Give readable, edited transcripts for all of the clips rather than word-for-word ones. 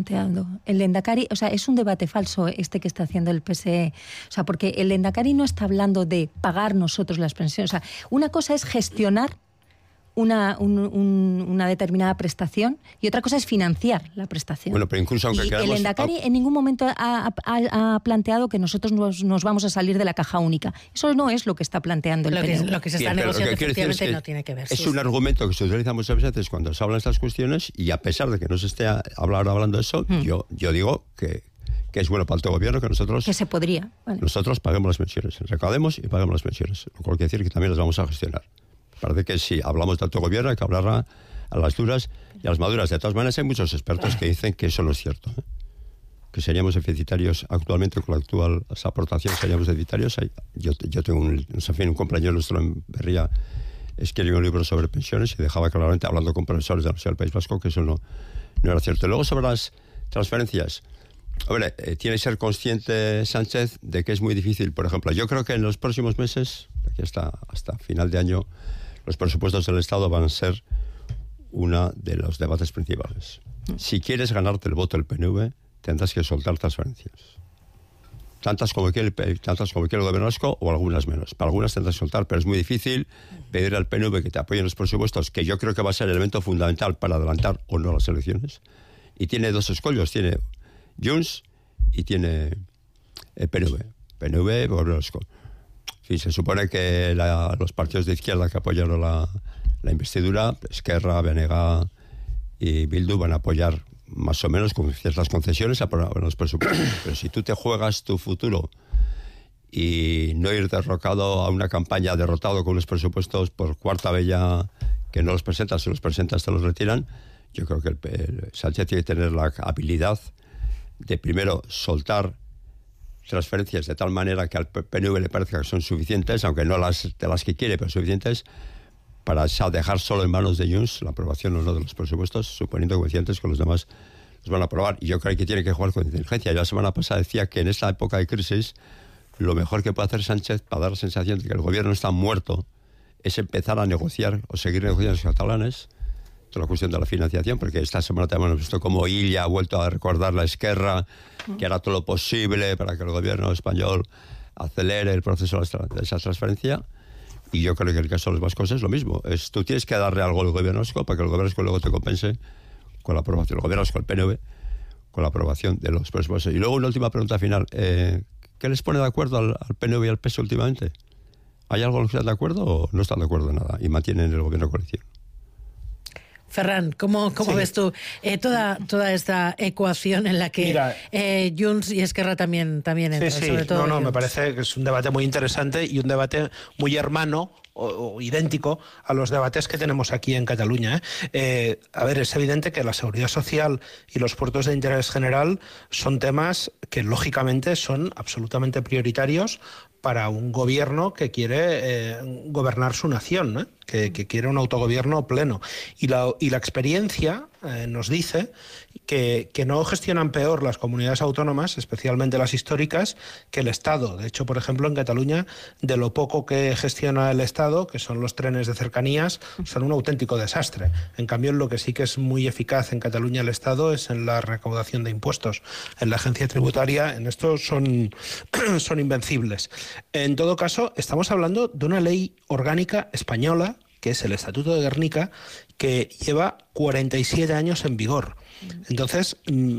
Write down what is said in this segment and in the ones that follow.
planteando. El Lehendakari, o sea, es un debate falso este que está haciendo el PSE. O sea, porque el Lehendakari no está hablando de pagar nosotros las pensiones. O sea, una cosa es gestionar una determinada prestación y otra cosa es financiar la prestación. Bueno, pero incluso aunque el Lehendakari en ningún momento ha planteado que nosotros nos vamos a salir de la caja única. Eso no es lo que está planteando el PNV. Lo que se está negociando efectivamente no tiene que ver. Es un argumento que se utiliza muchas veces cuando se hablan estas cuestiones, y a pesar de que no se esté hablando de eso, yo digo que es bueno para el gobierno que nosotros... Que se podría. Vale. Nosotros paguemos las pensiones, recaudemos y paguemos las pensiones. Lo cual quiere decir que también las vamos a gestionar. Parece que si hablamos de autogobierno hay que hablar a las duras y a las maduras. De todas maneras, hay muchos expertos que dicen que eso no es cierto, ¿eh? Que seríamos deficitarios actualmente con la actual aportación, seríamos deficitarios. Yo tengo un compañero nuestro en Berría, escribió un libro sobre pensiones y dejaba claramente, hablando con profesores de la Universidad del País Vasco, que eso no era cierto. Luego, sobre las transferencias, hombre, tiene que ser consciente Sánchez de que es muy difícil. Por ejemplo, yo creo que en los próximos meses, aquí hasta final de año, los presupuestos del Estado van a ser uno de los debates principales. Si quieres ganarte el voto del PNV, tendrás que soltar transferencias. Tantas como quiere el gobierno vasco o algunas menos. Para algunas tendrás que soltar, pero es muy difícil pedir al PNV que te apoye en los presupuestos, que yo creo que va a ser el elemento fundamental para adelantar o no las elecciones. Y tiene dos escollos, tiene Junts y tiene el PNV, gobierno vasco. En fin, se supone que los partidos de izquierda que apoyaron la investidura, Esquerra, BNG y Bildu, van a apoyar más o menos con ciertas concesiones a los presupuestos. Pero si tú te juegas tu futuro y no ir derrocado a una campaña, derrotado con los presupuestos por cuarta vez ya que no los presentas, si los presentas te los retiran, yo creo que el Sánchez tiene que tener la habilidad de primero soltar transferencias de tal manera que al PNV le parezca que son suficientes, aunque no de las que quiere, pero suficientes, para dejar solo en manos de Junts la aprobación o no de los presupuestos, suponiendo coincidentes que los demás los van a aprobar. Y yo creo que tiene que jugar con inteligencia. Yo la semana pasada decía que en esta época de crisis lo mejor que puede hacer Sánchez para dar la sensación de que el gobierno está muerto es empezar a negociar o seguir negociando con los catalanes la cuestión de la financiación, porque esta semana también hemos visto como Illa ha vuelto a recordar la Esquerra, que hará todo lo posible para que el gobierno español acelere el proceso de esa transferencia. Y yo creo que en el caso de los vascos es lo mismo. Tú tienes que darle algo al gobierno vasco para que el gobierno vasco luego te compense con la aprobación. El gobierno vasco, el PNV, con la aprobación de los presupuestos. Y luego una última pregunta final. ¿Qué les pone de acuerdo al PNV y al PSOE últimamente? ¿Hay algo en lo que están de acuerdo o no están de acuerdo en nada y mantienen el gobierno de coalición? Ferran, ¿cómo ves tú toda esta ecuación en la que Junts y Esquerra también entran? Sí. Sobre todo me parece que es un debate muy interesante y un debate muy hermano o idéntico a los debates que tenemos aquí en Cataluña. A ver, es evidente que la seguridad social y los puertos de interés general son temas que lógicamente son absolutamente prioritarios para un gobierno que quiere gobernar su nación, ¿no? Que quiere un autogobierno pleno. Y la experiencia nos dice que no gestionan peor las comunidades autónomas, especialmente las históricas, que el Estado. De hecho, por ejemplo, en Cataluña, de lo poco que gestiona el Estado, que son los trenes de cercanías, son un auténtico desastre. En cambio, lo que sí que es muy eficaz en Cataluña el Estado es en la recaudación de impuestos. En la agencia tributaria, en esto son invencibles. En todo caso, estamos hablando de una ley orgánica española, que es el Estatuto de Gernika, que lleva 47 años en vigor. Entonces,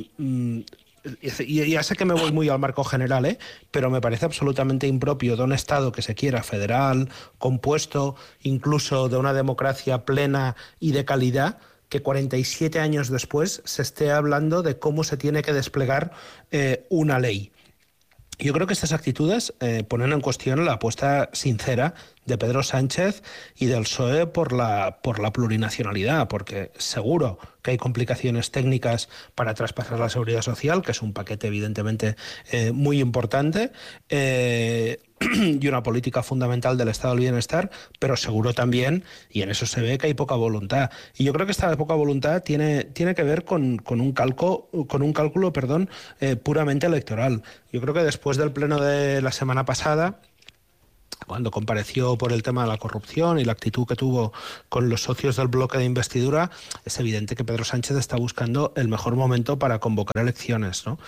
ya sé que me voy muy al marco general, pero me parece absolutamente impropio de un Estado que se quiera federal, compuesto, incluso de una democracia plena y de calidad, que 47 años después se esté hablando de cómo se tiene que desplegar una ley. Yo creo que estas actitudes ponen en cuestión la apuesta sincera de Pedro Sánchez y del PSOE por la plurinacionalidad, porque seguro que hay complicaciones técnicas para traspasar la seguridad social, que es un paquete evidentemente muy importante, y una política fundamental del estado del bienestar, pero seguro también, y en eso se ve, que hay poca voluntad. Y yo creo que esta poca voluntad tiene que ver con un cálculo puramente electoral. Yo creo que después del pleno de la semana pasada, cuando compareció por el tema de la corrupción y la actitud que tuvo con los socios del bloque de investidura, es evidente que Pedro Sánchez está buscando el mejor momento para convocar elecciones, ¿no?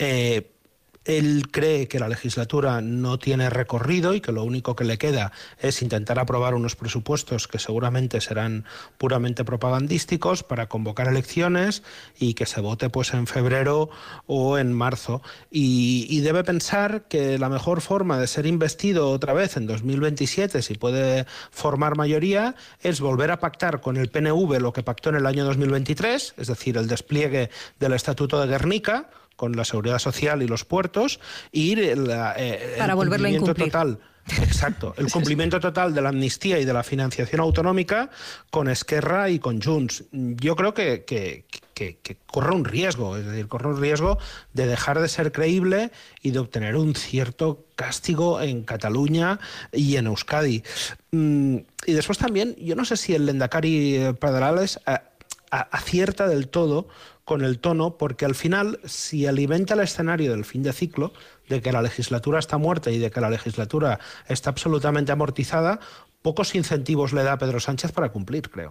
Él cree que la legislatura no tiene recorrido y que lo único que le queda es intentar aprobar unos presupuestos que seguramente serán puramente propagandísticos para convocar elecciones y que se vote pues en febrero o en marzo. Y debe pensar que la mejor forma de ser investido otra vez en 2027, si puede formar mayoría, es volver a pactar con el PNV lo que pactó en el año 2023, es decir, el despliegue del Estatuto de Guernica, con la seguridad social y los puertos, y para volverlo a incumplir. Total. Exacto, el cumplimiento total de la amnistía y de la financiación autonómica con Esquerra y con Junts. Yo creo que corre un riesgo, es decir, corre un riesgo de dejar de ser creíble y de obtener un cierto castigo en Cataluña y en Euskadi. Y después también, yo no sé si el lehendakari Pedrales acierta del todo con el tono, porque al final, si alimenta el escenario del fin de ciclo, de que la legislatura está muerta y de que la legislatura está absolutamente amortizada, pocos incentivos le da a Pedro Sánchez para cumplir, creo.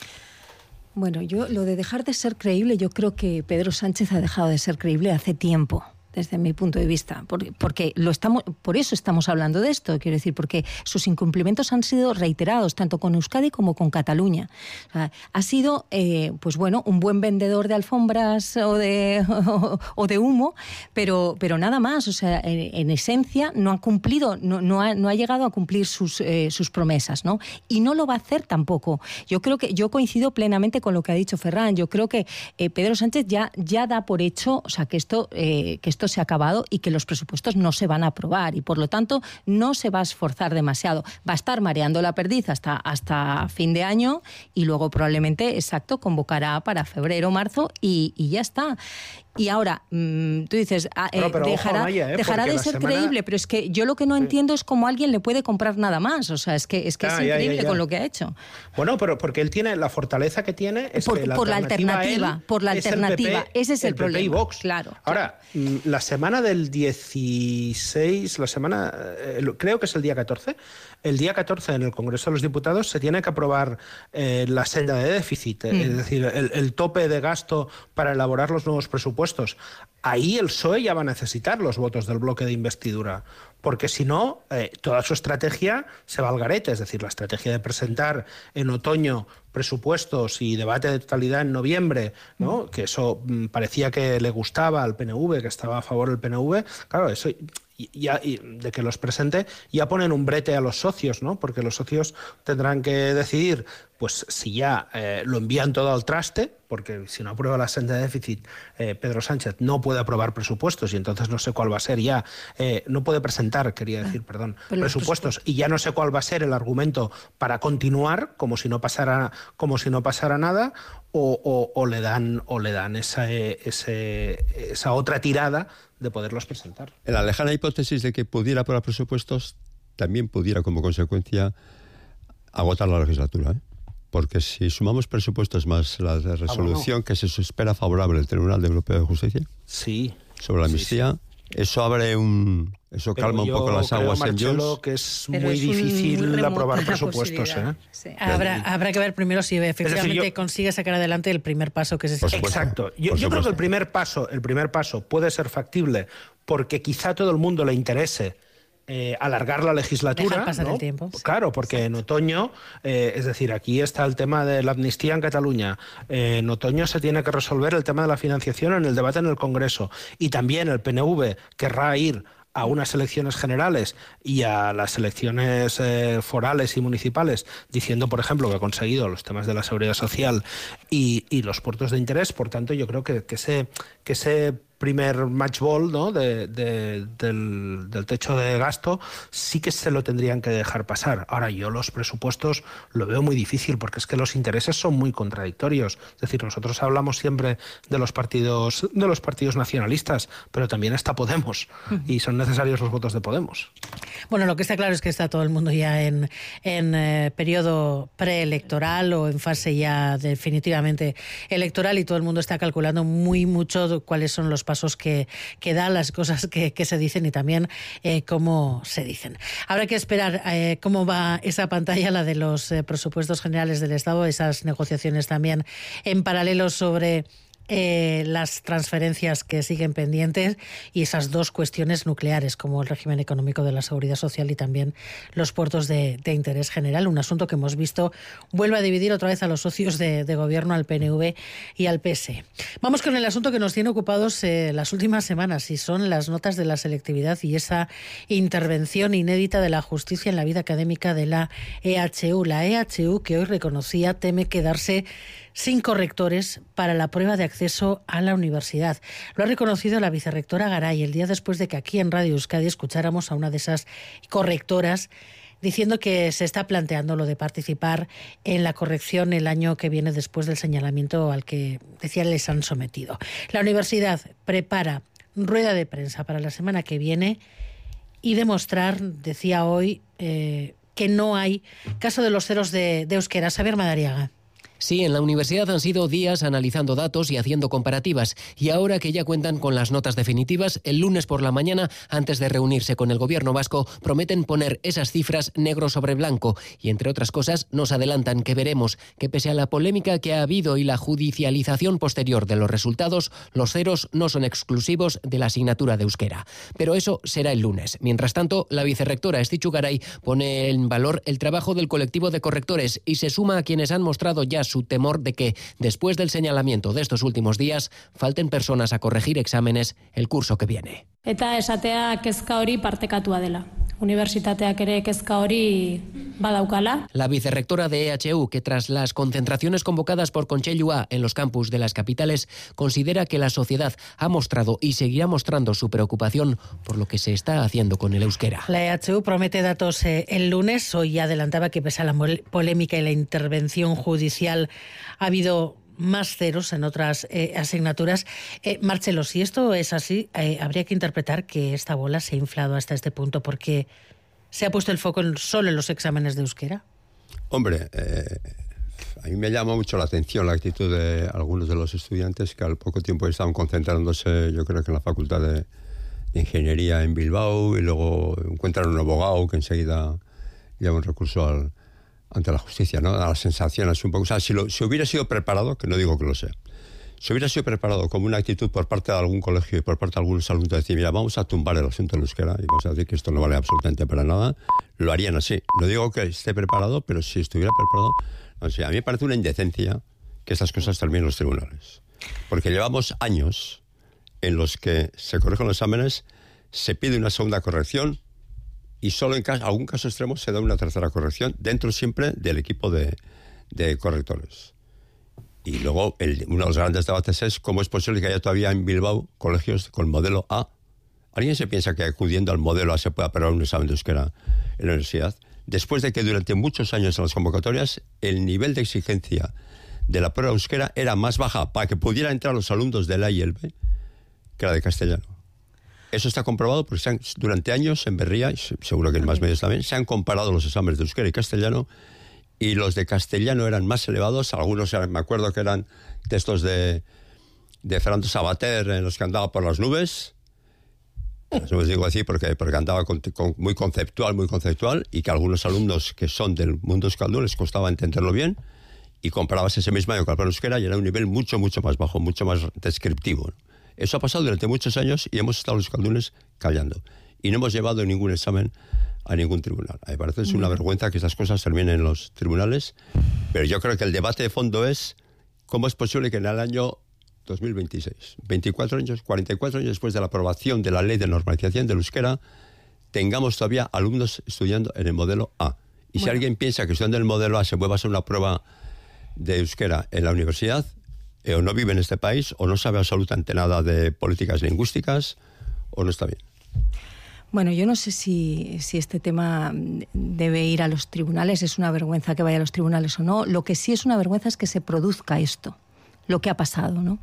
Bueno, yo lo de dejar de ser creíble, yo creo que Pedro Sánchez ha dejado de ser creíble hace tiempo, desde mi punto de vista, porque por eso estamos hablando de esto, quiero decir, porque sus incumplimientos han sido reiterados, tanto con Euskadi como con Cataluña. O sea, ha sido, pues bueno, un buen vendedor de alfombras o de humo, pero nada más. O sea, en esencia no ha cumplido, no ha llegado a cumplir sus promesas, ¿no? Y no lo va a hacer tampoco. Yo coincido plenamente con lo que ha dicho Ferran. Yo creo que Pedro Sánchez ya da por hecho, o sea, que esto se ha acabado y que los presupuestos no se van a aprobar y por lo tanto no se va a esforzar demasiado. Va a estar mareando la perdiz hasta fin de año y luego probablemente, convocará para febrero o marzo y ya está. Y ahora, tú dices, dejará de ser creíble, pero es que yo lo que no entiendo es cómo alguien le puede comprar nada más. O sea, es increíble con lo que ha hecho. Bueno, pero porque él tiene, la fortaleza que tiene es que por la alternativa. Ese es el problema. PP y Vox. Claro. Ahora, la semana del 16, creo que es el día 14, el día 14 en el Congreso de los Diputados se tiene que aprobar la senda de déficit, es decir, el tope de gasto para elaborar los nuevos presupuestos. Ahí el PSOE ya va a necesitar los votos del bloque de investidura, porque si no, toda su estrategia se va al garete, es decir, la estrategia de presentar en otoño presupuestos y debate de totalidad en noviembre, ¿no? Que eso parecía que le gustaba al PNV, que estaba a favor del PNV, claro, eso y de que los presente, ya ponen un brete a los socios, ¿no? Porque los socios tendrán que decidir, pues si ya lo envían todo al traste, porque si no aprueba la senda de déficit, Pedro Sánchez no puede aprobar presupuestos y entonces no sé cuál va a ser ya, no puede presentar, presupuestos, y ya no sé cuál va a ser el argumento para continuar, como si no pasara nada, o le dan esa otra tirada de poderlos presentar. En la lejana hipótesis de que pudiera aprobar presupuestos, también pudiera como consecuencia agotar la legislatura, ¿eh? Porque si sumamos presupuestos más la resolución que se espera favorable del Tribunal Europeo de Justicia sobre la amnistía, eso calma un poco las aguas en Junts. Que es muy difícil aprobar presupuestos. Sí. Habrá que ver primero si efectivamente consigue sacar adelante el primer paso, que es ese. Exacto. Yo creo que el primer paso puede ser factible porque quizá a todo el mundo le interese alargar la legislatura. Dejar pasar el tiempo. Claro, porque en otoño, es decir, aquí está el tema de la amnistía en Cataluña. En otoño se tiene que resolver el tema de la financiación en el debate en el Congreso. Y también el PNV querrá ir a unas elecciones generales y a las elecciones forales y municipales, diciendo, por ejemplo, que ha conseguido los temas de la seguridad social y los puertos de interés. Por tanto, yo creo que ese primer match ball, ¿no? del techo de gasto sí que se lo tendrían que dejar pasar. Ahora, yo los presupuestos lo veo muy difícil porque es que los intereses son muy contradictorios. Es decir, nosotros hablamos siempre de los partidos nacionalistas, pero también está Podemos y son necesarios los votos de Podemos. Bueno, lo que está claro es que está todo el mundo ya en periodo preelectoral o en fase ya definitivamente electoral y todo el mundo está calculando mucho cuáles son los pasos pasos que da, las cosas que se dicen y también cómo se dicen. Habrá que esperar cómo va esa pantalla, la de los presupuestos generales del Estado, esas negociaciones también en paralelo sobre las transferencias que siguen pendientes y esas dos cuestiones nucleares como el régimen económico de la Seguridad Social y también los puertos de interés general, un asunto que hemos visto vuelve a dividir otra vez a los socios de gobierno, al PNV y al PSE. Vamos con el asunto que nos tiene ocupados las últimas semanas y son las notas de la selectividad y esa intervención inédita de la justicia en la vida académica de la EHU. La EHU, que hoy reconocía, teme quedarse sin correctores para la prueba de acceso a la universidad. Lo ha reconocido la vicerrectora Garay el día después de que aquí en Radio Euskadi escucháramos a una de esas correctoras diciendo que se está planteando lo de participar en la corrección el año que viene después del señalamiento al que, decía, les han sometido. La universidad prepara rueda de prensa para la semana que viene y demostrar, decía hoy, que no hay caso de los ceros de euskera. Xabier Madariaga. Sí, en la universidad han sido días analizando datos y haciendo comparativas. Y ahora que ya cuentan con las notas definitivas, el lunes por la mañana, antes de reunirse con el gobierno vasco, prometen poner esas cifras negro sobre blanco. Y entre otras cosas, nos adelantan que veremos que pese a la polémica que ha habido y la judicialización posterior de los resultados, los ceros no son exclusivos de la asignatura de euskera. Pero eso será el lunes. Mientras tanto, la vicerrectora Estitxu Garay pone en valor el trabajo del colectivo de correctores y se suma a quienes han mostrado ya su temor de que, después del señalamiento de estos últimos días, falten personas a corregir exámenes el curso que viene. Eta esatea kezka hori partekatua dela. Unibertsitateak ere kezka hori badaukala. La vicerrectora de EHU, que tras las concentraciones convocadas por Kontseilua en los campus de las capitales, considera que la sociedad ha mostrado y seguirá mostrando su preocupación por lo que se está haciendo con el euskera. La EHU promete datos el lunes. Hoy adelantaba que pese a la polémica y la intervención judicial ha habido más ceros en otras asignaturas. Marcelo, si esto es así, habría que interpretar que esta bola se ha inflado hasta este punto porque se ha puesto el foco solo en los exámenes de euskera. Hombre, a mí me llama mucho la atención la actitud de algunos de los estudiantes que al poco tiempo estaban concentrándose, yo creo que en la Facultad de Ingeniería en Bilbao, y luego encuentran un abogado que enseguida lleva un recurso ante la justicia, ¿no? Da la sensación así un poco. O sea, si hubiera sido preparado, que no digo que lo sea, si hubiera sido preparado como una actitud por parte de algún colegio y por parte de algunos alumnos de decir, mira, vamos a tumbar el asunto del euskera y vamos a decir que esto no vale absolutamente para nada, lo harían así. No digo que esté preparado, pero si estuviera preparado, o sea, a mí me parece una indecencia que estas cosas terminen en los tribunales. Porque llevamos años en los que se corrigen los exámenes, se pide una segunda corrección, y solo en algún caso extremo se da una tercera corrección, dentro siempre del equipo de correctores. Y luego uno de los grandes debates es cómo es posible que haya todavía en Bilbao colegios con modelo A. ¿Alguien se piensa que acudiendo al modelo A se pueda aprobar un examen de euskera en la universidad? Después de que durante muchos años en las convocatorias el nivel de exigencia de la prueba de euskera era más baja para que pudieran entrar los alumnos del A y el B que la de castellano. Eso está comprobado porque durante años en Berría, y seguro que en más medios también, se han comparado los exámenes de euskera y castellano, y los de castellano eran más elevados. Algunos, me acuerdo que eran textos de Fernando Savater en los que andaba por las nubes. Eso os digo así porque andaba muy conceptual, y que algunos alumnos que son del mundo euskaldun les costaba entenderlo bien, y comparabas ese mismo año con el euskera y era un nivel mucho más bajo, mucho más descriptivo, ¿no? Eso ha pasado durante muchos años y hemos estado los euskaldunes callando. Y no hemos llevado ningún examen a ningún tribunal. A mí me parece es una vergüenza que estas cosas terminen en los tribunales, pero yo creo que el debate de fondo es cómo es posible que en el año 2026, 44 años después de la aprobación de la ley de normalización del euskera, tengamos todavía alumnos estudiando en el modelo A. Y si alguien piensa que estudiando en el modelo A se puede hacer una prueba de euskera en la universidad, o no vive en este país, o no sabe absolutamente nada de políticas lingüísticas, o no está bien. Bueno, yo no sé si este tema debe ir a los tribunales, es una vergüenza que vaya a los tribunales o no. Lo que sí es una vergüenza es que se produzca esto, lo que ha pasado, ¿no?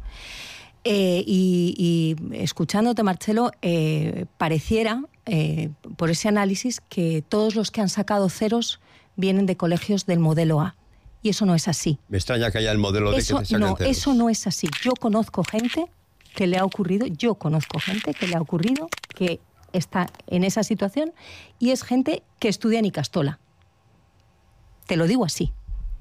Y escuchándote, Marcelo, pareciera, por ese análisis, que todos los que han sacado ceros vienen de colegios del modelo A. Y eso no es así. Me extraña que haya el modelo de que te saquen ceros. Eso no es así. Yo conozco gente que le ha ocurrido, yo conozco gente que le ha ocurrido, que está en esa situación, y es gente que estudia en Icastola. Te lo digo así.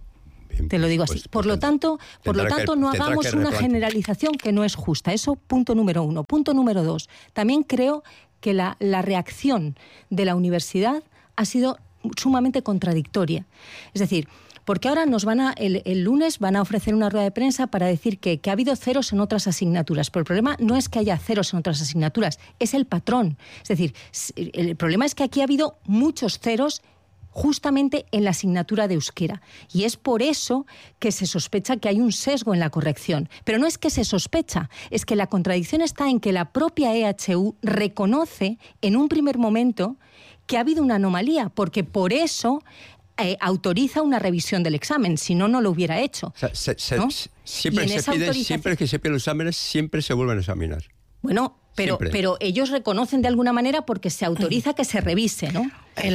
Te lo digo así. Por lo tanto, no hagamos una generalización que no es justa. Eso, punto número 1. Punto número 2. También creo que la reacción de la universidad ha sido sumamente contradictoria. Es decir, porque ahora el lunes van a ofrecer una rueda de prensa para decir que ha habido ceros en otras asignaturas. Pero el problema no es que haya ceros en otras asignaturas, es el patrón. Es decir, el problema es que aquí ha habido muchos ceros justamente en la asignatura de euskera. Y es por eso que se sospecha que hay un sesgo en la corrección. Pero no es que se sospecha, es que la contradicción está en que la propia EHU reconoce en un primer momento que ha habido una anomalía, porque por eso autoriza una revisión del examen, si no, no lo hubiera hecho. O sea, siempre que se piden los exámenes, siempre se vuelven a examinar. Bueno, pero ellos reconocen de alguna manera porque se autoriza que se revise, ¿no? En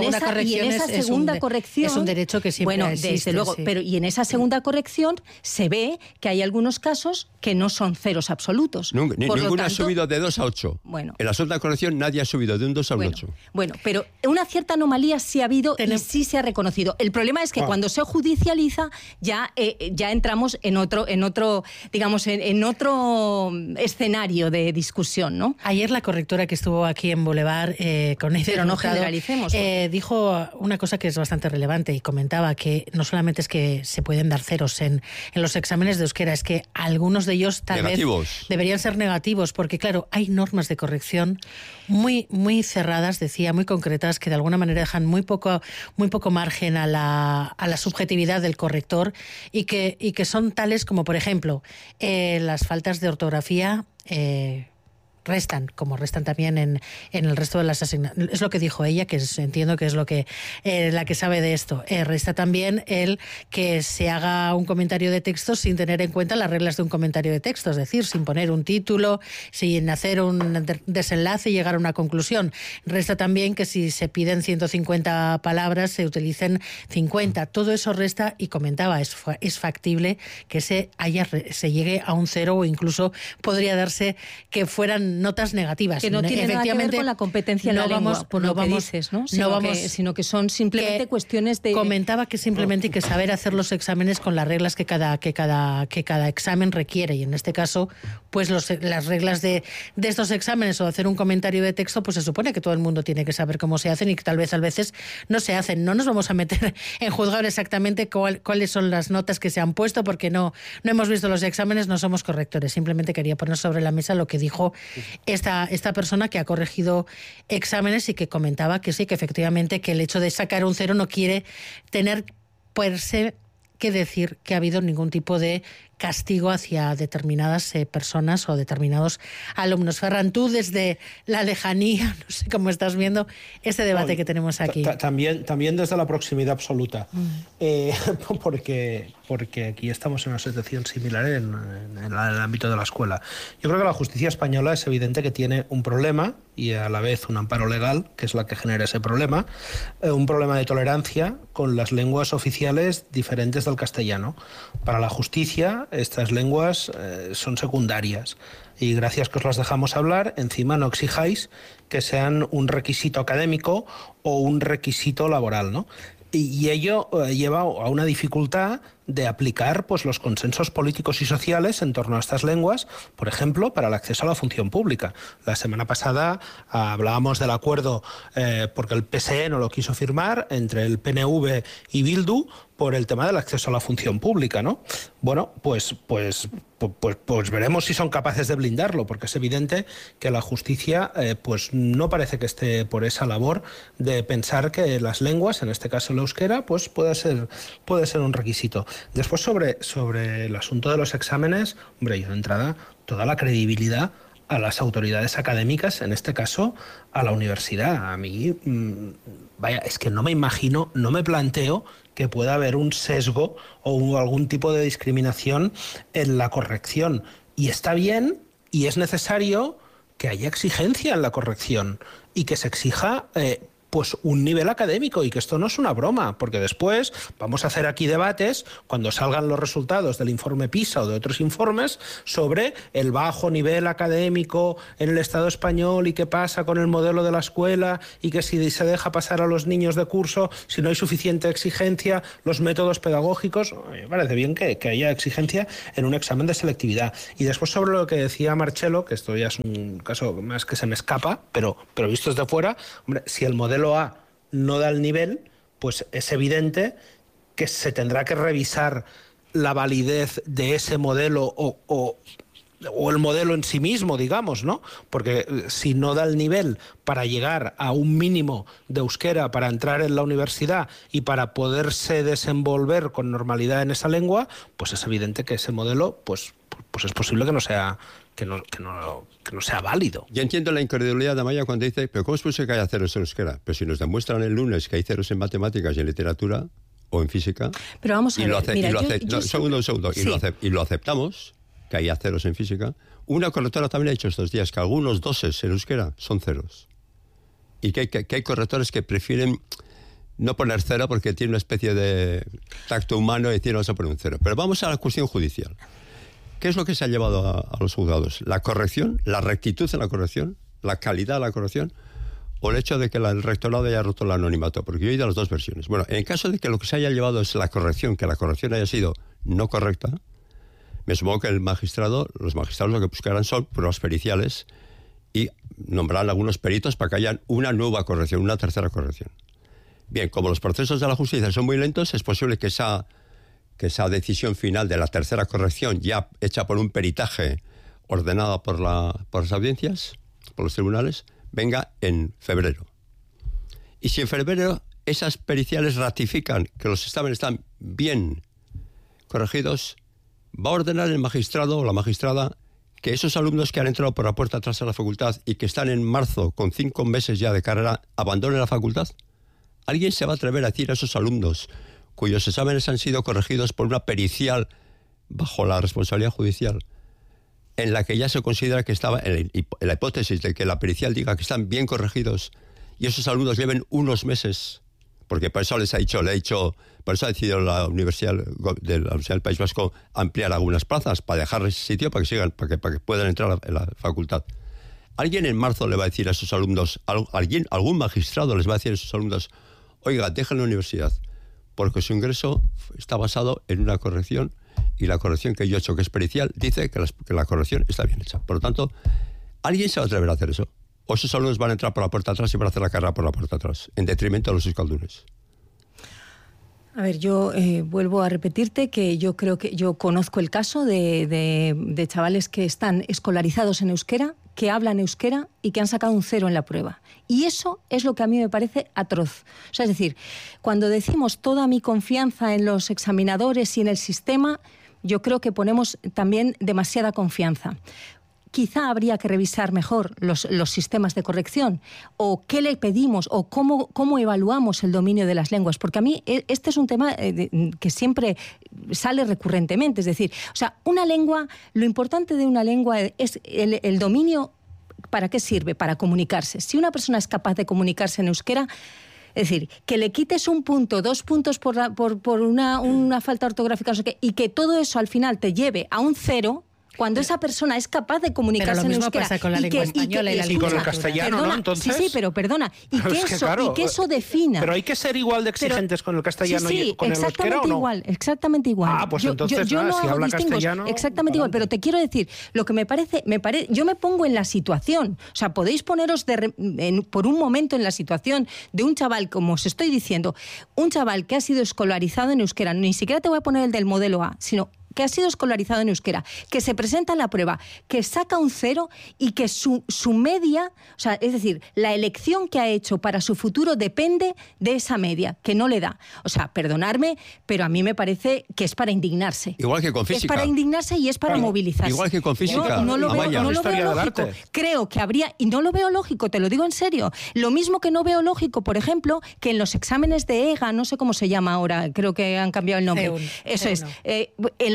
esa segunda corrección es un derecho que siempre existe. Desde luego, sí. Pero y en esa segunda corrección se ve que hay algunos casos que no son ceros absolutos. Ninguno ha subido de 2 a 8. Bueno, en la segunda corrección nadie ha subido de un 2 a un 8. Bueno, pero una cierta anomalía sí ha habido y sí se ha reconocido. El problema es que cuando se judicializa ya entramos en otro digamos, en otro escenario de discusión, ¿no? Ayer la correctora que estuvo aquí en Boulevard con ese pero no generalicemos. Dijo una cosa que es bastante relevante y comentaba que no solamente es que se pueden dar ceros en los exámenes de euskera, es que algunos de ellos tal vez deberían ser negativos, porque claro, hay normas de corrección muy, muy cerradas, decía, muy concretas, que de alguna manera dejan muy poco margen a la subjetividad del corrector y que son tales como, por ejemplo, las faltas de ortografía restan, como restan también en el resto de las asignaturas. Es lo que dijo ella, que entiendo que es lo que la que sabe de esto. Resta también el que se haga un comentario de texto sin tener en cuenta las reglas de un comentario de texto, es decir, sin poner un título, sin hacer un desenlace y llegar a una conclusión. Resta también que si se piden 150 palabras, se utilicen 50. Todo eso resta y comentaba, es factible que se llegue a un 0 o incluso podría darse que fueran notas negativas. Que no tiene nada que ver con la competencia en la lengua, por lo que dices, ¿no? Sino que son simplemente cuestiones de... Comentaba que simplemente hay que saber hacer los exámenes con las reglas que cada examen requiere, y en este caso, pues las reglas de estos exámenes o hacer un comentario de texto, pues se supone que todo el mundo tiene que saber cómo se hacen y que tal vez a veces no se hacen. No nos vamos a meter en juzgar exactamente cuáles son las notas que se han puesto, porque no hemos visto los exámenes, no somos correctores. Simplemente quería poner sobre la mesa lo que dijo esta persona que ha corregido exámenes y que comentaba que sí, que efectivamente que el hecho de sacar un 0 no quiere tener per se que decir que ha habido ningún tipo de castigo hacia determinadas personas o determinados alumnos. Ferran, tú desde la lejanía, no sé cómo estás viendo este debate que tenemos aquí. También desde la proximidad absoluta, porque aquí estamos en una situación similar en el ámbito de la escuela. Yo creo que la justicia española es evidente que tiene un problema y a la vez un amparo legal, que es la que genera ese problema, un problema de tolerancia con las lenguas oficiales diferentes del castellano. Para la justicia, estas lenguas son secundarias y gracias que os las dejamos hablar, encima no exijáis que sean un requisito académico o un requisito laboral, ¿no? Y ello lleva a una dificultad de aplicar pues, los consensos políticos y sociales en torno a estas lenguas, por ejemplo, para el acceso a la función pública. La semana pasada hablábamos del acuerdo, porque el PSE no lo quiso firmar, entre el PNV y Bildu, por el tema del acceso a la función pública, ¿no? Bueno, pues veremos si son capaces de blindarlo, porque es evidente que la justicia pues no parece que esté por esa labor de pensar que las lenguas, en este caso el euskera, pues puede ser un requisito. Después sobre el asunto de los exámenes, hombre, yo de entrada toda la credibilidad a las autoridades académicas, en este caso a la universidad. A mí, es que no me imagino, no me planteo que pueda haber un sesgo o algún tipo de discriminación en la corrección. Y está bien y es necesario que haya exigencia en la corrección y que se exija pues un nivel académico, y que esto no es una broma, porque después vamos a hacer aquí debates cuando salgan los resultados del informe PISA o de otros informes sobre el bajo nivel académico en el Estado español y qué pasa con el modelo de la escuela y que si se deja pasar a los niños de curso, si no hay suficiente exigencia, los métodos pedagógicos. Me parece bien que haya exigencia en un examen de selectividad. Y después sobre lo que decía Marcelo, que esto ya es un caso más que se me escapa, pero visto desde fuera, hombre, si el modelo A no da el nivel, pues es evidente que se tendrá que revisar la validez de ese modelo o el modelo en sí mismo, digamos, ¿no? Porque si no da el nivel para llegar a un mínimo de euskera para entrar en la universidad y para poderse desenvolver con normalidad en esa lengua, pues es evidente que ese modelo, pues es posible que no sea válido. Yo entiendo la incredulidad de Amaya cuando dice, pero ¿cómo es posible que haya ceros en euskera? Pero si nos demuestran el lunes que hay ceros en matemáticas y en literatura o en física, pero vamos a segundo, y lo aceptamos, que haya ceros en física. Una correctora también ha dicho estos días que algunos doses en euskera son ceros. Y que hay correctores que prefieren no poner cero porque tiene una especie de tacto humano y decir vamos a poner un cero. Pero vamos a la cuestión judicial. ¿Qué es lo que se ha llevado a los juzgados? ¿La corrección, la rectitud en la corrección, la calidad de la corrección o el hecho de que el rectorado haya roto el anonimato? Porque yo he oído las dos versiones. Bueno, en caso de que lo que se haya llevado es la corrección, que la corrección haya sido no correcta, me supongo que los magistrados lo que buscarán son pruebas periciales y nombrarán algunos peritos para que haya una nueva corrección, una tercera corrección. Bien, como los procesos de la justicia son muy lentos, es posible que esa decisión final de la tercera corrección, ya hecha por un peritaje ordenada por las audiencias, por los tribunales, venga en febrero. Y si en febrero esas periciales ratifican que los exámenes están bien corregidos, va a ordenar el magistrado o la magistrada que esos alumnos que han entrado por la puerta atrás a la facultad y que están en marzo con 5 meses ya de carrera, abandonen la facultad. ¿Alguien se va a atrever a decir a esos alumnos cuyos exámenes han sido corregidos por una pericial bajo la responsabilidad judicial, en la que ya se considera que estaba, en la hipótesis de que la pericial diga que están bien corregidos y esos alumnos lleven unos meses, porque por eso por eso ha decidido la Universidad del País Vasco ampliar algunas plazas para dejarles sitio para que puedan entrar en la facultad. ¿Alguien en marzo le va a decir a esos alumnos, algún magistrado les va a decir a esos alumnos, oiga, dejen la universidad, porque su ingreso está basado en una corrección y la corrección que yo he hecho, que es pericial, dice que la corrección está bien hecha? Por lo tanto, ¿alguien se va a atrever a hacer eso? ¿O esos alumnos van a entrar por la puerta atrás y van a hacer la carrera por la puerta atrás, en detrimento de los euskaldunes? A ver, yo vuelvo a repetirte que yo creo que yo conozco el caso de chavales que están escolarizados en euskera, que hablan euskera y que han sacado un 0 en la prueba. Y eso es lo que a mí me parece atroz. O sea, es decir, cuando decimos toda mi confianza en los examinadores y en el sistema, yo creo que ponemos también demasiada confianza. Quizá habría que revisar mejor los sistemas de corrección, o qué le pedimos, o cómo evaluamos el dominio de las lenguas, porque a mí este es un tema que siempre sale recurrentemente. Es decir, o sea, una lengua, lo importante de una lengua es el dominio. ¿Para qué sirve? Para comunicarse. Si una persona es capaz de comunicarse en euskera, es decir, que le quites 1 punto, 2 puntos por una falta ortográfica, no sé qué, y que todo eso al final te lleve a un 0... Cuando esa persona es capaz de comunicarse en euskera. Pasa con la lengua española y con el castellano, perdona, ¿no? Entonces, sí, pero perdona. Y que eso defina. Pero hay que ser igual de exigentes con el castellano y con el euskera, ¿o no? Exactamente igual. Ah, pues entonces, yo no si hago habla distingos, castellano... exactamente igual, pero te quiero decir, lo que me parece, yo me pongo en la situación. O sea, podéis poneros por un momento en la situación de un chaval, como os estoy diciendo, un chaval que ha sido escolarizado en euskera. Ni siquiera te voy a poner el del modelo A, sino que ha sido escolarizado en euskera, que se presenta en la prueba, que saca un 0 y que su media, o sea, es decir, la elección que ha hecho para su futuro depende de esa media, que no le da. O sea, perdonadme, pero a mí me parece que es para indignarse. Igual que con física. Es para indignarse y es para movilizarse. Igual que con física. No lo veo lógico. Creo que habría, y no lo veo lógico, te lo digo en serio, lo mismo que no veo lógico, por ejemplo, que en los exámenes de EGA, no sé cómo se llama ahora, creo que han cambiado el nombre. Eso es. En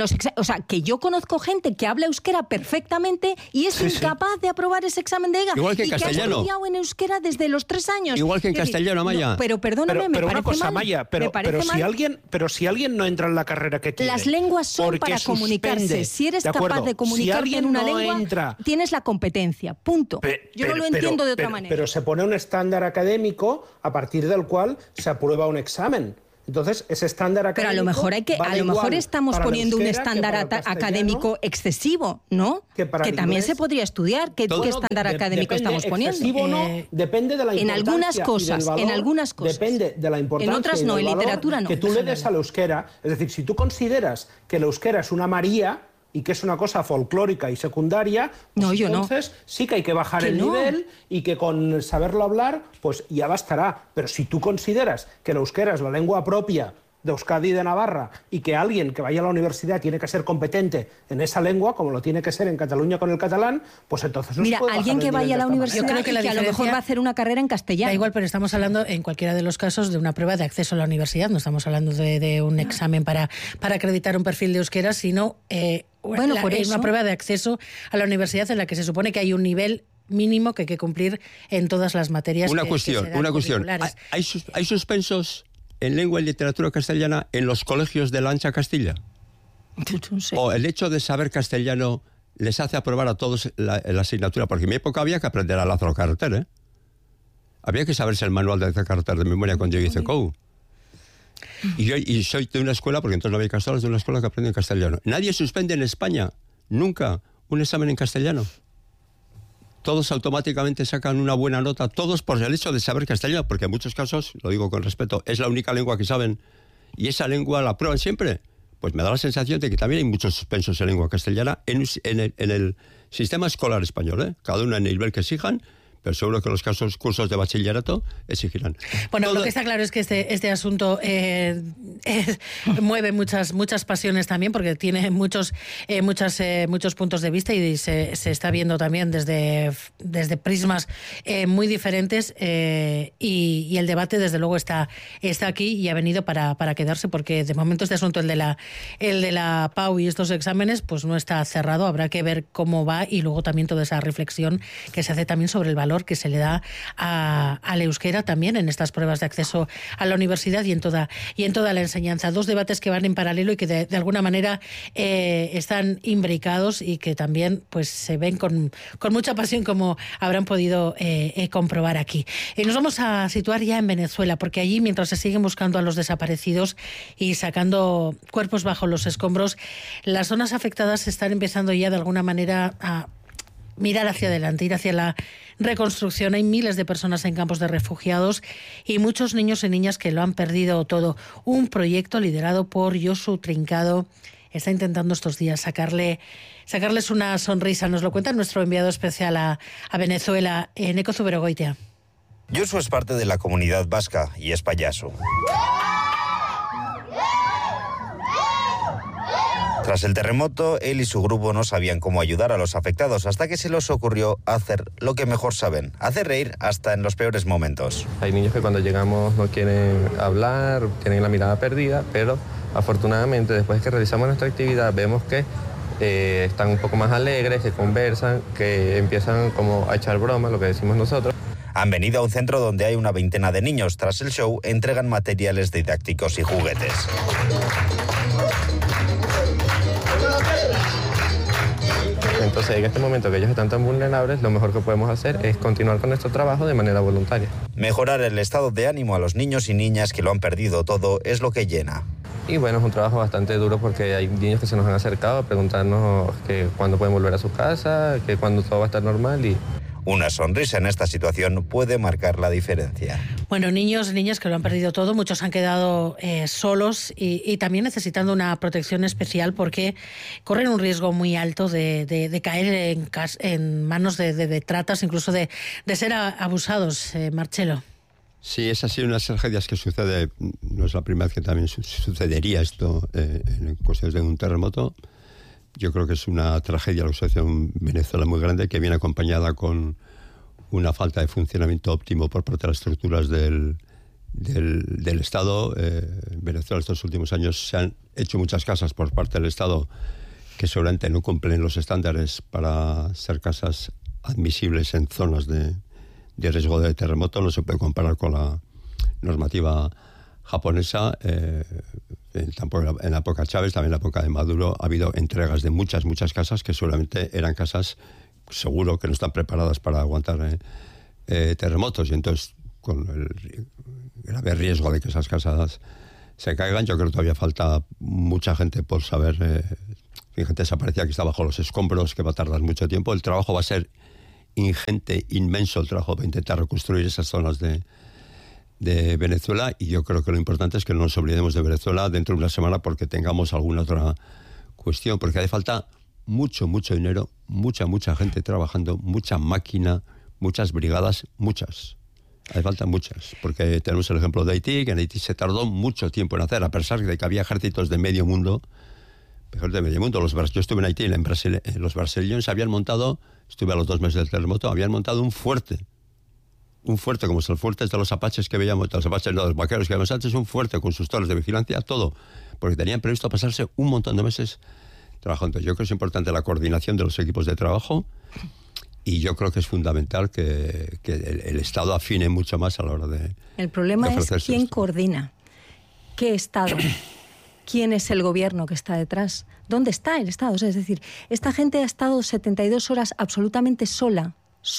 o sea, que yo conozco gente que habla euskera perfectamente y es incapaz de aprobar ese examen de EGA. Igual que en castellano. Que ha estudiado en euskera desde los 3 años. Igual que en castellano, Amaya. No, pero perdóname, pero me una parece cosa, mal. Amaya, pero si alguien no entra en la carrera que quiere... Las lenguas son para comunicarse. Si eres capaz de comunicarte en una lengua, tienes la competencia. Punto. Yo no lo entiendo de otra manera. Pero se pone un estándar académico a partir del cual se aprueba un examen. Entonces, ese estándar académico... Pero a lo mejor estamos poniendo un estándar académico excesivo, ¿no? Que también se podría estudiar. ¿Qué estándar académico estamos poniendo? Excesivo no, depende de la importancia. En algunas cosas. Depende de la importancia. En otras no, en literatura no. Que tú le des al euskera. Es decir, si tú consideras que el euskera es una María y que es una cosa folclórica y secundaria, pues entonces sí que hay que bajar el nivel y que con saberlo hablar, pues ya bastará. Pero si tú consideras que el euskera es la lengua propia de Euskadi y de Navarra y que alguien que vaya a la universidad tiene que ser competente en esa lengua, como lo tiene que ser en Cataluña con el catalán, pues entonces no se puede alguien que vaya a la universidad, yo creo que a lo mejor va a hacer una carrera en castellano. Da igual, pero estamos hablando en cualquiera de los casos de una prueba de acceso a la universidad, no estamos hablando de un examen para acreditar un perfil de euskera, sino una prueba de acceso a la universidad en la que se supone que hay un nivel mínimo que hay que cumplir en todas las materias. Una cuestión. ¿Hay suspensos en lengua y literatura castellana en los colegios de la ancha Castilla? No sé. ¿O el hecho de saber castellano les hace aprobar a todos la asignatura? Porque en mi época había que aprender a Lázaro Carreter, ¿eh? Había que saberse el manual de Carreter de memoria cuando yo hice COU. Y soy de una escuela, porque entonces no había castellanos, de una escuela que aprende en castellano. Nadie suspende en España, nunca, un examen en castellano. Todos automáticamente sacan una buena nota, todos por el hecho de saber castellano, porque en muchos casos, lo digo con respeto, es la única lengua que saben, y esa lengua la prueban siempre. Pues me da la sensación de que también hay muchos suspensos en lengua castellana en el sistema escolar español, ¿eh? Cada uno en el nivel que exijan, pero seguro que los cursos de bachillerato exigirán. Bueno, lo que está claro es que este asunto mueve muchas pasiones también, porque tiene muchos puntos de vista y se está viendo también desde prismas muy diferentes, y el debate desde luego está aquí y ha venido para quedarse, porque de momento este asunto, el de la PAU y estos exámenes, pues no está cerrado. Habrá que ver cómo va, y luego también toda esa reflexión que se hace también sobre el valor que se le da al euskera también en estas pruebas de acceso a la universidad y en toda la enseñanza. Dos debates que van en paralelo y que de alguna manera están imbricados y que también pues se ven con mucha pasión, como habrán podido comprobar aquí. Nos vamos a situar ya en Venezuela, porque allí, mientras se siguen buscando a los desaparecidos y sacando cuerpos bajo los escombros, las zonas afectadas están empezando ya de alguna manera a mirar hacia adelante, ir hacia la reconstrucción. Hay miles de personas en campos de refugiados y muchos niños y niñas que lo han perdido todo. Un proyecto liderado por Josu Trincado está intentando estos días sacarles una sonrisa. Nos lo cuenta nuestro enviado especial a Venezuela, Neko Zuberogoitia. Josu es parte de la comunidad vasca y es payaso. Tras el terremoto, él y su grupo no sabían cómo ayudar a los afectados, hasta que se les ocurrió hacer lo que mejor saben, hacer reír hasta en los peores momentos. Hay niños que cuando llegamos no quieren hablar, tienen la mirada perdida, pero afortunadamente después que realizamos nuestra actividad vemos que están un poco más alegres, que conversan, que empiezan como a echar broma, lo que decimos nosotros. Han venido a un centro donde hay una veintena de niños. Tras el show entregan materiales didácticos y juguetes. Entonces, en este momento que ellos están tan vulnerables, lo mejor que podemos hacer es continuar con nuestro trabajo de manera voluntaria. Mejorar el estado de ánimo a los niños y niñas que lo han perdido todo es lo que llena. Y bueno, es un trabajo bastante duro porque hay niños que se nos han acercado a preguntarnos que cuándo pueden volver a su casa, que cuándo todo va a estar normal y... Una sonrisa en esta situación puede marcar la diferencia. Bueno, niños y niñas que lo han perdido todo, muchos han quedado solos y también necesitando una protección especial, porque corren un riesgo muy alto de caer en manos de tratas, incluso de ser abusados. Marcelo. Sí, es así, unas tragedias que sucede, no es la primera vez que también sucedería esto en cuestiones de un terremoto. Yo creo que es una tragedia la situación en Venezuela muy grande, que viene acompañada con una falta de funcionamiento óptimo por parte de las estructuras del Estado. En Venezuela estos últimos años se han hecho muchas casas por parte del Estado que seguramente no cumplen los estándares para ser casas admisibles en zonas de riesgo de terremoto. No se puede comparar con la normativa japonesa. Tampoco en la época Chávez, también en la época de Maduro, ha habido entregas de muchas casas que seguramente eran casas, seguro que no están preparadas para aguantar terremotos, y entonces con el grave riesgo de que esas casas se caigan, yo creo que todavía falta mucha gente por saber. Fíjate, se parecía que está bajo los escombros, que va a tardar mucho tiempo. El trabajo va a ser ingente, inmenso, el trabajo para intentar reconstruir esas zonas de Venezuela, y yo creo que lo importante es que no nos olvidemos de Venezuela dentro de una semana porque tengamos alguna otra cuestión, porque hace falta mucho dinero, mucha gente trabajando, mucha máquina, muchas brigadas, hace falta muchas, porque tenemos el ejemplo de Haití, que en Haití se tardó mucho tiempo en hacer, a pesar de que había ejércitos de medio mundo. Yo estuve en Haití, los brasileños habían montado, estuve a los 2 meses del terremoto, habían montado un fuerte como los fuertes de los apaches que veíamos, de los apaches, no, de los vaqueros que veíamos antes, un fuerte con sus torres de vigilancia, todo, porque tenían previsto pasarse un montón de meses trabajando. Yo creo que es importante la coordinación de los equipos de trabajo, y yo creo que es fundamental que el Estado afine mucho más a la hora de... El problema es quién coordina, qué Estado, quién es el gobierno que está detrás, dónde está el Estado. O sea, es decir, esta gente ha estado 72 horas absolutamente sola,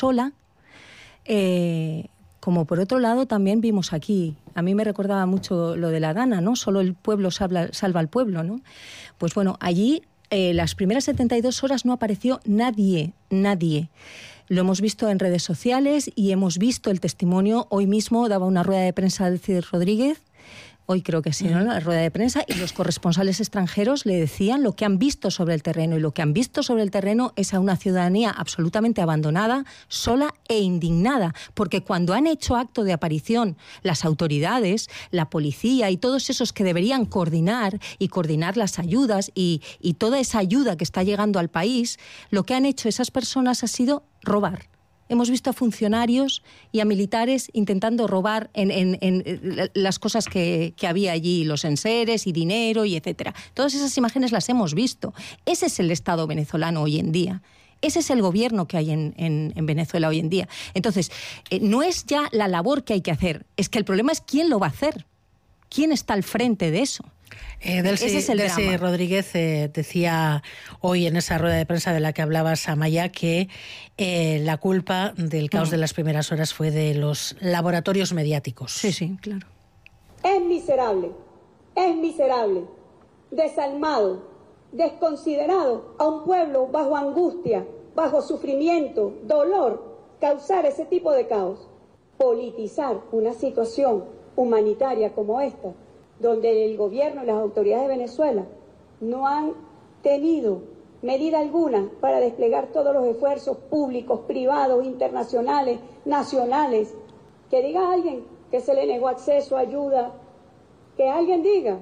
como por otro lado también vimos aquí. A mí me recordaba mucho lo de la Dana, ¿no? Solo el pueblo salva al pueblo, ¿no? Pues bueno, allí las primeras 72 horas no apareció nadie. Lo hemos visto en redes sociales y hemos visto el testimonio. Hoy mismo daba una rueda de prensa del Cid Rodríguez, hoy creo que sí, ¿no? La rueda de prensa, y los corresponsales extranjeros le decían lo que han visto sobre el terreno, y lo que han visto sobre el terreno es a una ciudadanía absolutamente abandonada, sola e indignada, porque cuando han hecho acto de aparición las autoridades, la policía y todos esos que deberían coordinar las ayudas y toda esa ayuda que está llegando al país, lo que han hecho esas personas ha sido robar. Hemos visto a funcionarios y a militares intentando robar en las cosas que había allí, los enseres y dinero y etcétera. Todas esas imágenes las hemos visto. Ese es el Estado venezolano hoy en día. Ese es el gobierno que hay en Venezuela hoy en día. Entonces, no es ya la labor que hay que hacer, es que el problema es quién lo va a hacer. ¿Quién está al frente de eso? Ese es el drama. Rodríguez decía hoy en esa rueda de prensa de la que hablabas, Amaya, que la culpa del caos de las primeras horas fue de los laboratorios mediáticos. Sí, claro. Es miserable, desalmado, desconsiderado a un pueblo bajo angustia, bajo sufrimiento, dolor, causar ese tipo de caos. Politizar una situación humanitaria como esta, donde el gobierno y las autoridades de Venezuela no han tenido medida alguna para desplegar todos los esfuerzos públicos, privados, internacionales, nacionales. Que diga alguien que se le negó acceso, ayuda, que alguien diga.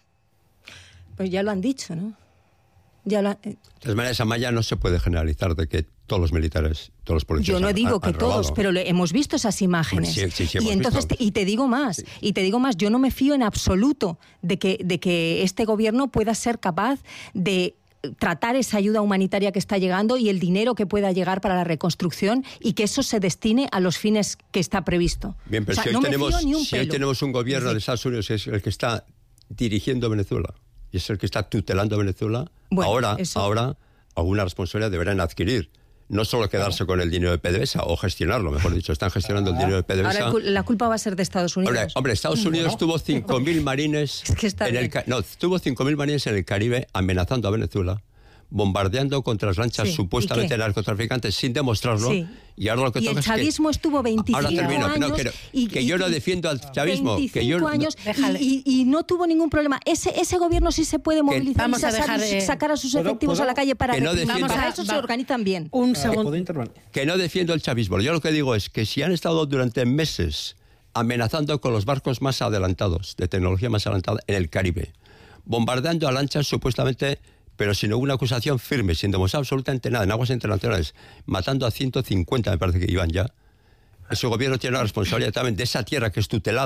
Pues ya lo han dicho, ¿no? De todas maneras, Amaya, no se puede generalizar de que todos los militares, todos los policías. Yo no digo que todos, pero hemos visto esas imágenes. Sí, y entonces, y te digo más, yo no me fío en absoluto de que este gobierno pueda ser capaz de tratar esa ayuda humanitaria que está llegando y el dinero que pueda llegar para la reconstrucción, y que eso se destine a los fines que está previsto. Bien, pero si hoy tenemos un gobierno de Estados Unidos que es el que está dirigiendo Venezuela y es el que está tutelando Venezuela, bueno, ahora alguna responsabilidad deberán adquirir. No solo quedarse con el dinero de PDVSA, o gestionarlo, mejor dicho. Están gestionando el dinero de PDVSA. Ahora la culpa va a ser de Estados Unidos. Hombre, Estados Unidos tuvo 5.000 marines tuvo 5.000 marines en el Caribe amenazando a Venezuela, bombardeando contra las lanchas supuestamente narcotraficantes sin demostrarlo. Sí. Y ahora lo que toca es que... el chavismo estuvo 25 años... que yo no defiendo al chavismo. 25 años y no tuvo ningún problema. Ese gobierno sí se puede movilizar y sacar a sus efectivos a la calle para eso se organizan bien. Un segundo. Que no defiendo el chavismo. Yo lo que digo es que si han estado durante meses amenazando con los barcos más adelantados, de tecnología más adelantada, en el Caribe, bombardeando a lanchas supuestamente... pero sin ninguna acusación firme, sin demostrar absolutamente nada, en aguas internacionales, matando a 150, me parece que iban ya. Ese gobierno tiene la responsabilidad también de esa tierra que es tutelada,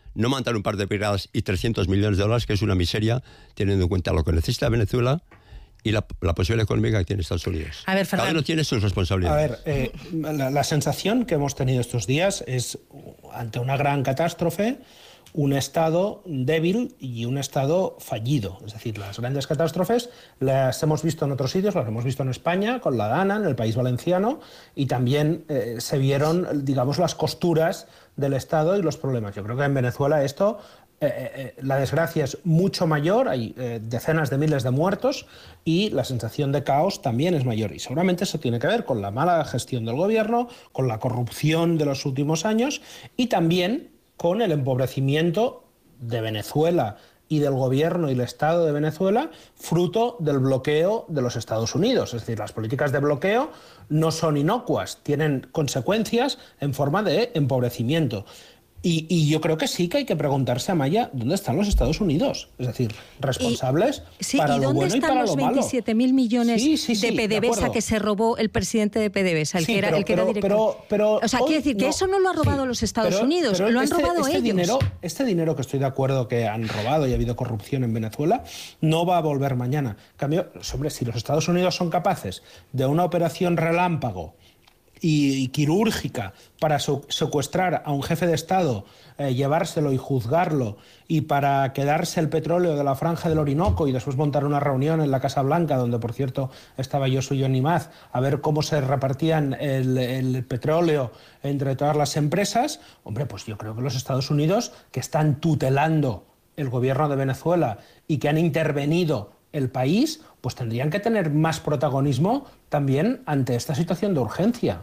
no montar un par de brigadas y $300 millones, que es una miseria, teniendo en cuenta lo que necesita Venezuela y la posibilidad económica que tiene Estados Unidos. A ver, Fernando. Cada uno tiene sus responsabilidades. A ver, la sensación que hemos tenido estos días es, ante una gran catástrofe, un Estado débil y un Estado fallido. Es decir, las grandes catástrofes las hemos visto en otros sitios, las hemos visto en España, con la Dana, en el País Valenciano, y también se vieron, digamos, las costuras del Estado y los problemas. Yo creo que en Venezuela esto... la desgracia es mucho mayor, hay decenas de miles de muertos y la sensación de caos también es mayor. Y seguramente eso tiene que ver con la mala gestión del gobierno, con la corrupción de los últimos años y también con el empobrecimiento de Venezuela y del gobierno y el Estado de Venezuela, fruto del bloqueo de los Estados Unidos. Es decir, las políticas de bloqueo no son inocuas, tienen consecuencias en forma de empobrecimiento. Y yo creo que sí que hay que preguntarse, Amaya, ¿dónde están los Estados Unidos? Es decir, responsables para lo bueno y para lo malo. ¿Y dónde están los 27.000 millones de PDVSA que se robó el presidente de PDVSA, el que era director? O sea, quiere decir que eso no lo ha robado los Estados Unidos, lo han robado ellos. Este dinero que estoy de acuerdo que han robado y ha habido corrupción en Venezuela, no va a volver mañana. En cambio, hombre, si los Estados Unidos son capaces de una operación relámpago y quirúrgica para secuestrar a un jefe de Estado, llevárselo y juzgarlo, y para quedarse el petróleo de la franja del Orinoco y después montar una reunión en la Casa Blanca, donde por cierto estaba Josué Nimaz, a ver cómo se repartían el petróleo entre todas las empresas, hombre, pues yo creo que los Estados Unidos, que están tutelando el gobierno de Venezuela y que han intervenido el país, pues tendrían que tener más protagonismo también ante esta situación de urgencia.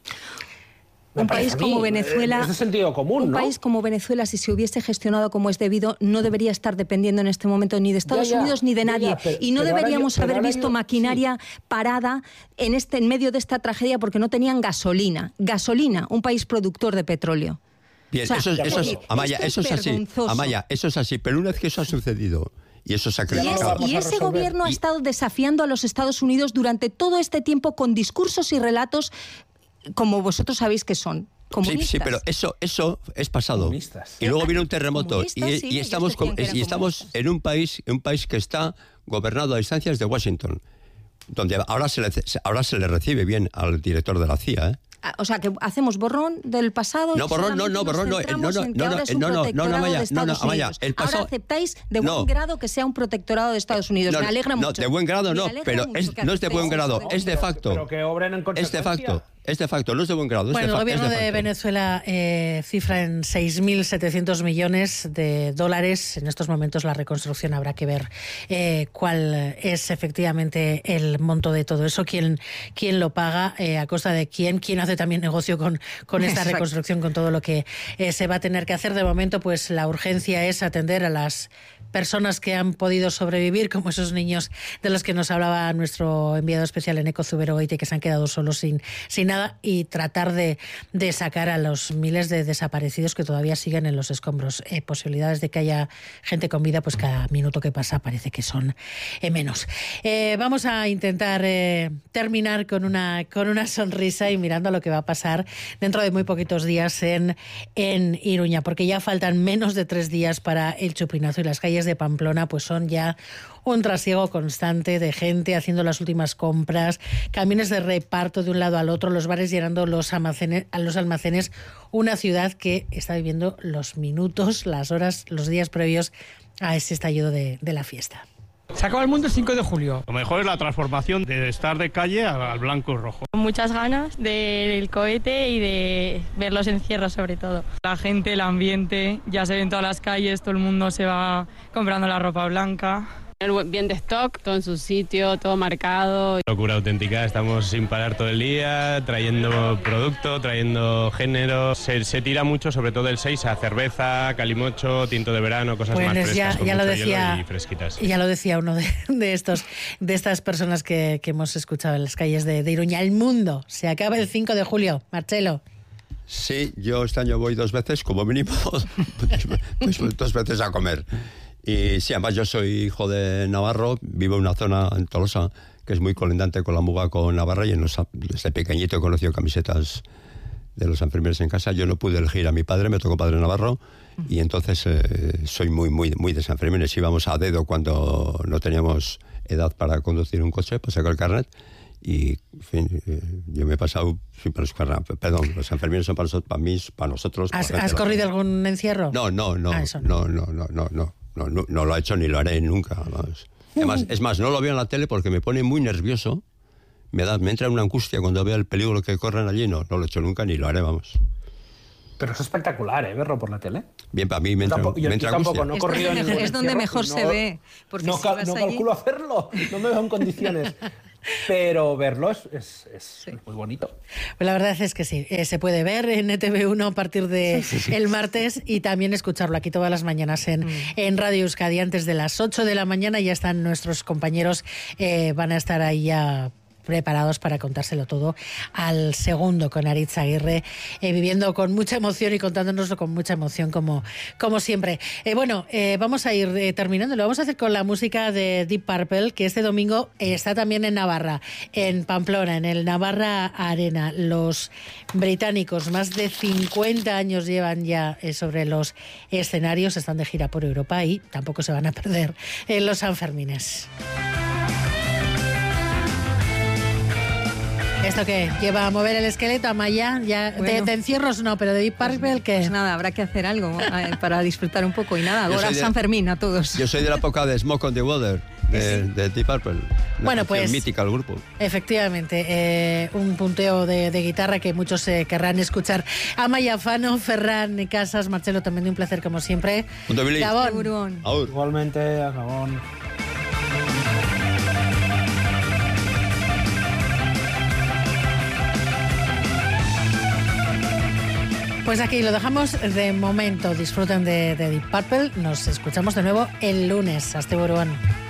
Un país como Venezuela, es de sentido común, ¿no? País como Venezuela, si se hubiese gestionado como es debido, no debería estar dependiendo en este momento ni de Estados Unidos ni de nadie. Y no deberíamos haber visto maquinaria parada en medio de esta tragedia porque no tenían gasolina. Gasolina, un país productor de petróleo. Bien, Amaya, eso es así. Amaya, eso es así. Pero una vez que eso ha sucedido y eso se ha acreditado. Y ese gobierno ha estado desafiando a los Estados Unidos durante todo este tiempo con discursos y relatos como vosotros sabéis que son comunistas. Sí, pero eso es pasado. Comunistas. Y luego viene un terremoto y estamos en un país que está gobernado a distancias de Washington, donde ahora se le recibe bien al director de la CIA, ¿eh? O sea, que hacemos borrón del pasado. No, borrón, no, Amaya, el pasado. Ahora aceptáis de buen grado que sea un protectorado de Estados Unidos. Me alegra mucho. No, de buen grado no, pero no es de buen grado, es de facto. Pero que obren en consecuencia. Es de facto, no es de buen grado. Bueno, el gobierno de Venezuela cifra en $6.700 millones. En estos momentos la reconstrucción habrá que ver cuál es efectivamente el monto de todo eso, quién lo paga, a costa de quién hace también negocio con esta reconstrucción, con todo lo que se va a tener que hacer. De momento, pues la urgencia es atender a las personas que han podido sobrevivir, como esos niños de los que nos hablaba nuestro enviado especial Eneco Zuberogoite, que se han quedado solos sin nada, y tratar de sacar a los miles de desaparecidos que todavía siguen en los escombros. Posibilidades de que haya gente con vida, pues cada minuto que pasa parece que son menos. Vamos a intentar terminar con una sonrisa y mirando a lo que va a pasar dentro de muy poquitos días en Iruña, porque ya faltan menos de 3 días para el chupinazo y las calles de Pamplona pues son ya un trasiego constante de gente haciendo las últimas compras, camiones de reparto de un lado al otro, los bares llenando los almacenes, una ciudad que está viviendo los minutos, las horas, los días previos a ese estallido de la fiesta. Se acaba el mundo el 5 de julio. Lo mejor es la transformación de estar de calle al blanco y rojo. Muchas ganas del cohete y de ver los encierros sobre todo. La gente, el ambiente, ya se ve en todas las calles, todo el mundo se va comprando la ropa blanca. Bien de stock, todo en su sitio, todo marcado. Locura auténtica, estamos sin parar todo el día, trayendo producto, trayendo género. Se tira mucho, sobre todo el 6, a cerveza, calimocho, tinto de verano, cosas más frescas, ya con lo mucho decía, hielo y fresquitas. Ya lo decía uno de estas personas que hemos escuchado en las calles de Iruña. El mundo se acaba el 5 de julio. Marcelo. Sí, yo este año voy 2 veces, como mínimo, pues 2 veces a comer. Y sí, además yo soy hijo de Navarro, vivo en una zona en Tolosa que es muy colindante con la Muga, con Navarra, y desde pequeñito he conocido camisetas de los Sanfermines en casa. Yo no pude elegir a mi padre, me tocó Padre Navarro, y entonces soy muy de Sanfermines. Íbamos a dedo cuando no teníamos edad para conducir un coche, para sacar el carnet, y en fin, yo me he pasado perdón, los Sanfermines son para nosotros. ¿Has corrido algún encierro? No, no lo he hecho ni lo haré nunca. Además, es más, no lo veo en la tele porque me pone muy nervioso. Me entra una angustia cuando veo el peligro que corren allí. No lo he hecho nunca ni lo haré, vamos. Pero es espectacular, verlo por la tele. Bien, para mí me entra angustia. Tampoco, no he corrido ningún Es donde mejor se ve. No calculo hacerlo, no me veo en condiciones. Pero verlo es muy bonito. Pues la verdad es que sí, se puede ver en ETV1 a partir de el martes y también escucharlo aquí todas las mañanas en Radio Euskadi. Antes de las 8 de la mañana ya están nuestros compañeros, van a estar ahí ya preparados para contárselo todo al segundo con Aritz Aguirre, viviendo con mucha emoción y contándonoslo con mucha emoción como siempre. Vamos a ir terminando. Lo vamos a hacer con la música de Deep Purple, que este domingo está también en Navarra, en Pamplona, en el Navarra Arena. Los británicos, más de 50 años llevan ya sobre los escenarios, están de gira por Europa y tampoco se van a perder en los Sanfermines. ¿Esto qué? ¿Lleva a mover el esqueleto, Amaya? Ya, bueno, de encierros no, pero de Deep Purple, ¿qué? Pues nada, habrá que hacer algo para disfrutar un poco. Y nada, ahora San Fermín a todos. Yo soy de la época de Smoke on the Water, de Deep Purple. Bueno, pues mítica el grupo. Efectivamente, un punteo de guitarra que muchos querrán escuchar. Amaya Fano, Ferran Casas, Marcelo, también un placer como siempre. Gabón. Igualmente, Gabón. Pues aquí lo dejamos de momento. Disfruten de Deep Purple. Nos escuchamos de nuevo el lunes. Hasta luego.